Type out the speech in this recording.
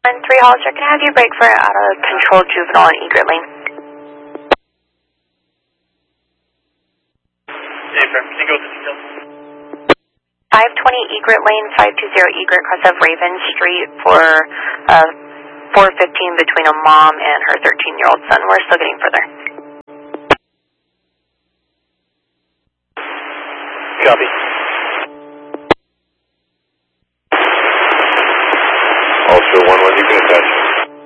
3 Hollister, can I have you break for an out-of-control juvenile on Egret Lane? Hey, Fred, can you go with the details? 520 Egret Lane, 520 Egret, cross of Raven Street for 4:15 between a mom and her 13-year-old son. We're still getting further. Copy.